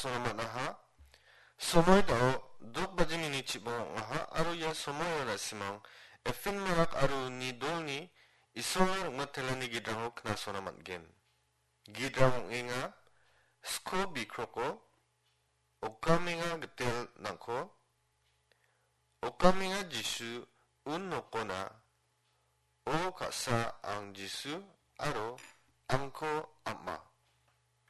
naman aha. Somoy dao, dok bajimi ni cibong aha, aru ya somoy na simang, efin malak aru ni dol ni, isong matelani gidrang kna sonaman gen. Gidrang inga, sko bikroko, okaminga getel nangko, okaminga jisu un nokona, o kasa ang jisu, aro angko amma.